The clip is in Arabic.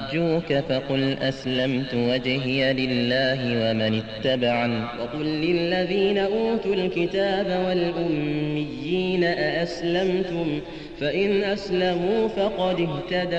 حاجوك فقل أسلمت وجهي لله ومن اتبعني وقل للذين أوتوا الكتاب والأميين أأسلمتم فإن أسلموا فقد اهتدوا